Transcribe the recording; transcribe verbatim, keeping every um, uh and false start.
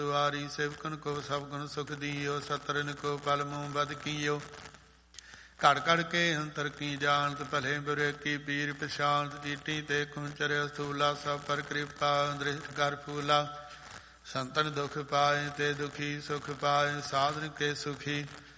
ਵਾਰੀ ਸੇਵਕਨ ਕੋ ਸਭ ਗੁਣ ਸੁਖ ਦੀਓ। ਸਤਰਨ ਕੋ ਪਲ ਮੂੰਹ ਬਦ ਕੀਓ। ਘੜ ਘੜ ਕੇ ਅੰਤਰ ਕੀ ਜਾਣਤ ਭਲੇ ਬੁਰੇ ਕੀ ਪੀਰ ਪਛਾਣਤ। ਚੀਟੀ ਤੇ ਕੁੰਚਰ ਸਥੂਲਾ ਸਭ ਪਰ ਕਿਰਪਾ ਦ੍ਰਿਸ਼ਟ ਕਰ ਫੂਲਾ। ਸੰਤਨ ਦੁਖ ਪਾਏ ਤੇ ਦੁਖੀ ਸੁਖ ਪਾਏ ਸਾਧਨ ਕੇ ਸੁਖੀ।